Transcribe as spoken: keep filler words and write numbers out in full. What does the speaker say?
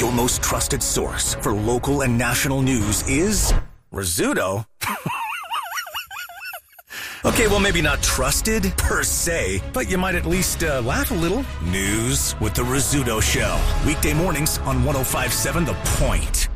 your most trusted source for local and national news is Rizzuto. Okay, well, maybe not trusted per se, but you might at least uh, laugh a little. News with the Rizzuto Show. Weekday mornings on one oh five point seven The Point.